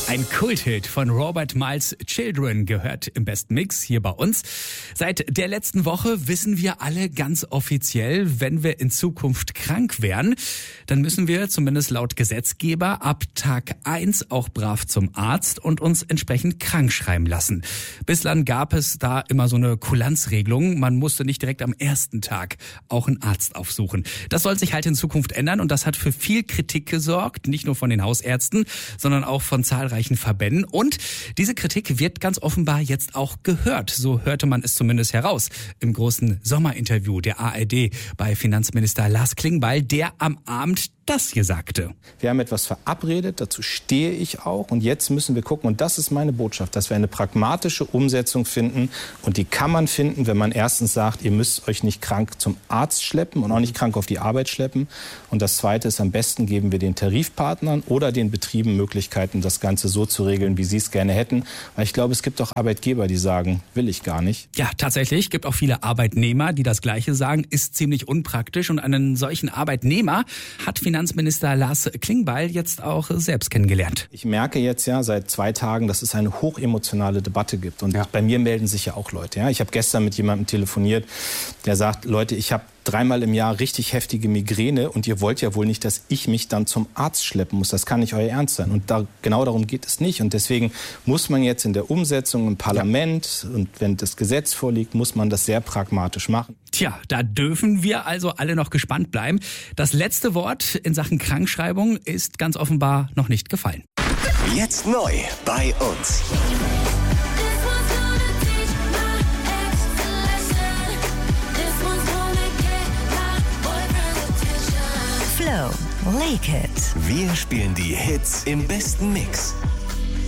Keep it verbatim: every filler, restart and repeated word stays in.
Ein Kulthit von Robert Miles, Children, gehört im besten Mix hier bei uns. Seit der letzten Woche wissen wir alle ganz offiziell, wenn wir in Zukunft krank wären, dann müssen wir zumindest laut Gesetzgeber ab Tag eins auch brav zum Arzt und uns entsprechend krank schreiben lassen. Bislang gab es da immer so eine Kulanzregelung. Man musste nicht direkt am ersten Tag auch einen Arzt aufsuchen. Das soll sich halt in Zukunft ändern und das hat für viel Kritik gesorgt, nicht nur von den Hausärzten, sondern auch von zahlreichen Verbänden. Und diese Kritik wird ganz offenbar jetzt auch gehört. So hörte man es zumindest heraus im großen Sommerinterview der A R D bei Finanzminister Lars Klingbeil, der am Abend das hier sagte. Wir haben etwas verabredet, dazu stehe ich auch. Und jetzt müssen wir gucken, und das ist meine Botschaft, dass wir eine pragmatische Umsetzung finden. Und die kann man finden, wenn man erstens sagt, ihr müsst euch nicht krank zum Arzt schleppen und auch nicht krank auf die Arbeit schleppen. Und das Zweite ist, am besten geben wir den Tarifpartnern oder den Betrieben Möglichkeiten, das Ganze so zu regeln, wie sie es gerne hätten. Weil ich glaube, es gibt auch Arbeitgeber, die sagen, will ich gar nicht. Ja, tatsächlich gibt auch viele Arbeitnehmer, die das Gleiche sagen, ist ziemlich unpraktisch. Und einen solchen Arbeitnehmer hat Finanzminister Finanzminister Lars Klingbeil jetzt auch selbst kennengelernt. Ich merke jetzt ja seit zwei Tagen, dass es eine hochemotionale Debatte gibt. Und ja. bei mir melden sich ja auch Leute. Ja? Ich habe gestern mit jemandem telefoniert, der sagt, Leute, ich habe dreimal im Jahr richtig heftige Migräne und ihr wollt ja wohl nicht, dass ich mich dann zum Arzt schleppen muss. Das kann nicht euer Ernst sein. Und da, genau darum geht es nicht. Und deswegen muss man jetzt in der Umsetzung im Parlament ja. und wenn das Gesetz vorliegt, muss man das sehr pragmatisch machen. Tja, da dürfen wir also alle noch gespannt bleiben. Das letzte Wort in Sachen Krankschreibung ist ganz offenbar noch nicht gefallen. Jetzt neu bei uns. Flow, Lake It. Wir spielen die Hits im besten Mix.